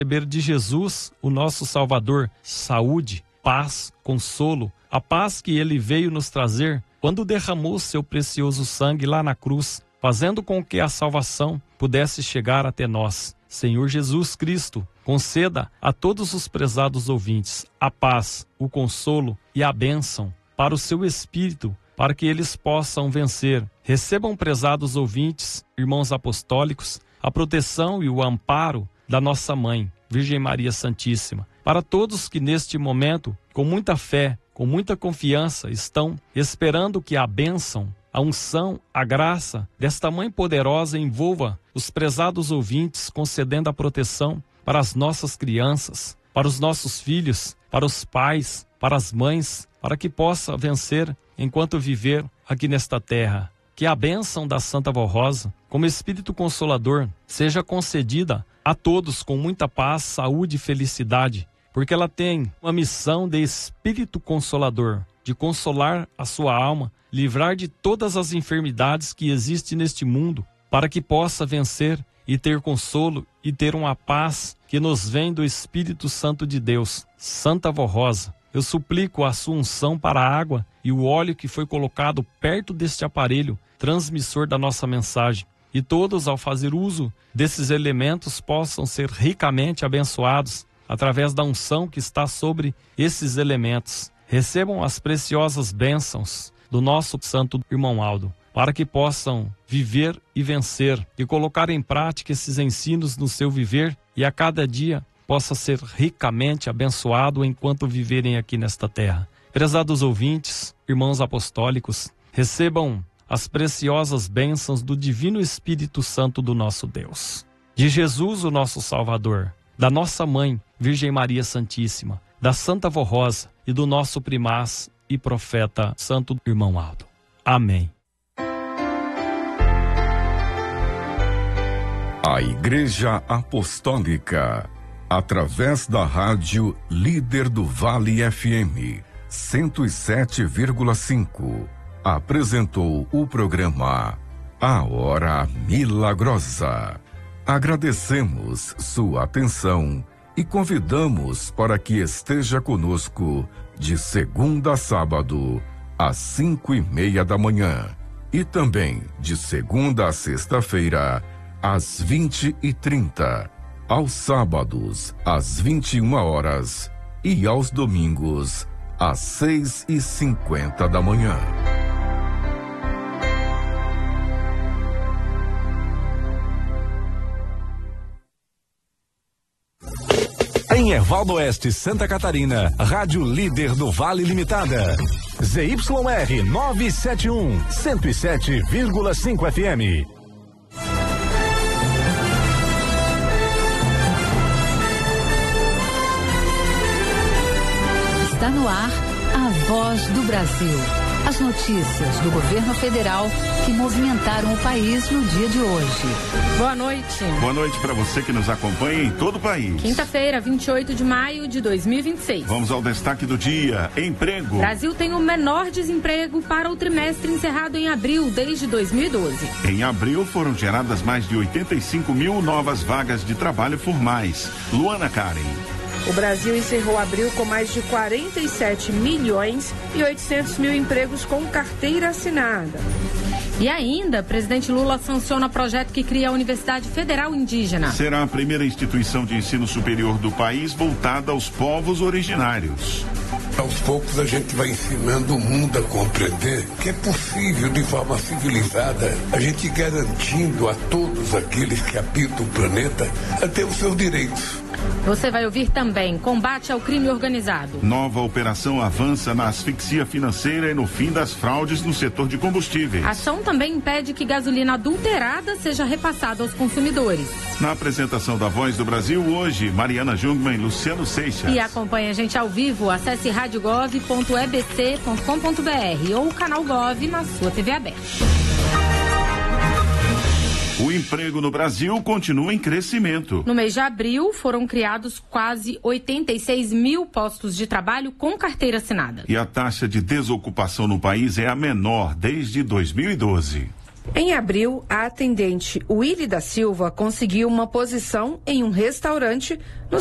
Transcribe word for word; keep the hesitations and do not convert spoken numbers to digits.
receber de Jesus, o nosso Salvador, saúde, paz, consolo, a paz que Ele veio nos trazer quando derramou seu precioso sangue lá na cruz, fazendo com que a salvação pudesse chegar até nós. Senhor Jesus Cristo, conceda a todos os prezados ouvintes a paz, o consolo e a bênção para o seu Espírito, para que eles possam vencer. Recebam, prezados ouvintes, irmãos apostólicos, a proteção e o amparo da nossa Mãe, Virgem Maria Santíssima. Para todos que neste momento, com muita fé, com muita confiança, estão esperando que a bênção, a unção, a graça desta Mãe poderosa envolva os prezados ouvintes, concedendo a proteção para as nossas crianças, para os nossos filhos, para os pais, para as mães, para que possa vencer enquanto viver aqui nesta terra. Que a bênção da Santa Vó Rosa, como Espírito Consolador, seja concedida a todos com muita paz, saúde e felicidade, porque ela tem uma missão de Espírito Consolador, de consolar a sua alma, livrar de todas as enfermidades que existem neste mundo, para que possa vencer e ter consolo e ter uma paz que nos vem do Espírito Santo de Deus. Santa Vó Rosa, eu suplico a sua unção para a água e o óleo que foi colocado perto deste aparelho transmissor da nossa mensagem. E todos, ao fazer uso desses elementos, possam ser ricamente abençoados através da unção que está sobre esses elementos. Recebam as preciosas bênçãos do nosso santo irmão Aldo, para que possam viver e vencer e colocar em prática esses ensinos no seu viver e a cada dia possa ser ricamente abençoado enquanto viverem aqui nesta terra. Prezados ouvintes, irmãos apostólicos, recebam as preciosas bênçãos do Divino Espírito Santo do nosso Deus, de Jesus, o nosso Salvador, da nossa Mãe, Virgem Maria Santíssima, da Santa Vó Rosa e do nosso primaz e profeta Santo Irmão Aldo. Amém. A Igreja Apostólica, através da rádio Líder do Vale F M cento e sete vírgula cinco, apresentou o programa A Hora Milagrosa. Agradecemos sua atenção e convidamos para que esteja conosco de segunda a sábado, às cinco e meia da manhã, e também de segunda a sexta-feira, às vinte e trinta, aos sábados, às vinte e uma horas e aos domingos, às seis e cinquenta da manhã. Em Ervaldo Oeste, Santa Catarina, Rádio Líder do Vale Limitada. Z Y R novecentos e setenta e um, cento e sete vírgula cinco F M. Está no ar a Voz do Brasil. As notícias do governo federal que movimentaram o país no dia de hoje. Boa noite. Boa noite para você que nos acompanha em todo o país. Quinta-feira, vinte e oito de maio de dois mil e vinte e seis. Vamos ao destaque do dia. Emprego. Brasil tem o menor desemprego para o trimestre encerrado em abril desde dois mil e doze. Em abril foram geradas mais de oitenta e cinco mil novas vagas de trabalho formais. Luana Karen. O Brasil encerrou abril com mais de quarenta e sete milhões e oitocentos mil empregos com carteira assinada. E ainda, presidente Lula sanciona projeto que cria a Universidade Federal Indígena. Será a primeira instituição de ensino superior do país voltada aos povos originários. Aos poucos a gente vai ensinando o mundo a compreender que é possível, de forma civilizada, a gente garantindo a todos aqueles que habitam o planeta a ter os seus direitos. Você vai ouvir também combate ao crime organizado. Nova operação avança na asfixia financeira e no fim das fraudes no setor de combustíveis. A ação também impede que gasolina adulterada seja repassada aos consumidores. Na apresentação da Voz do Brasil, hoje, Mariana Jungmann e Luciano Seixas. E acompanhe a gente ao vivo, acesse rádio gov ponto e b c ponto com ponto b r ou o canal Gov na sua T V aberta. O emprego no Brasil continua em crescimento. No mês de abril, foram criados quase oitenta e seis mil postos de trabalho com carteira assinada. E a taxa de desocupação no país é a menor desde dois mil e doze. Em abril, a atendente Willy da Silva conseguiu uma posição em um restaurante no